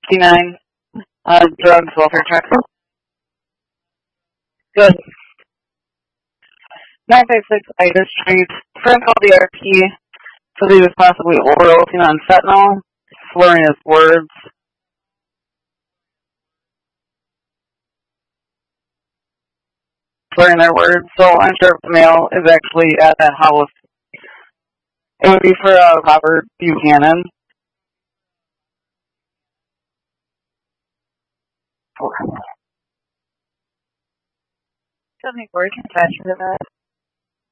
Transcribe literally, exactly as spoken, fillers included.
fifty-nine, uh, drugs, welfare check. Good. nine five six Ida Street. Friend called the R P, said he was possibly overdosing on fentanyl, slurring his words. Slurring their words. So I'm sure if the mail is actually at that house. It would be for uh, Robert Buchanan. Seventy-four, can attach to that.